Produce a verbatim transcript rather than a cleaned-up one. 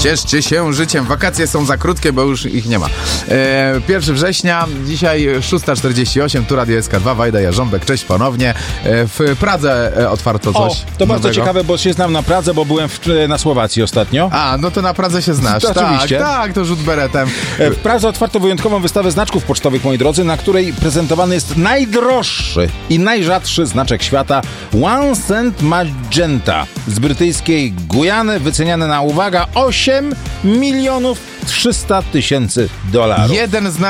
Cieszcie się życiem. Wakacje są za krótkie, bo już ich nie ma. E, pierwszego września, dzisiaj szósta czterdzieści osiem, tu Radio S K dwa, Wajda Jarząbek, cześć ponownie. E, w Pradze e, otwarto coś O, to bardzo nowego. ciekawe, bo się znam na Pradze, bo byłem w, na Słowacji ostatnio. A, no to na Pradze się znasz. To tak, oczywiście. tak, to rzut beretem. W Pradze otwarto wyjątkową wystawę znaczków pocztowych, moi drodzy, na której prezentowany jest najdroższy i najrzadszy znaczek świata One Cent Magenta z brytyjskiej Gujany, wyceniany na, uwaga, osiem milionów trzysta tysięcy dolarów. Jeden z